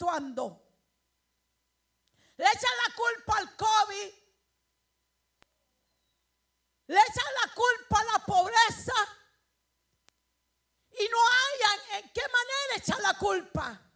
actuando. Le echan la culpa al COVID. Le echan la culpa a la pobreza. Y no hayan en qué manera echar la culpa.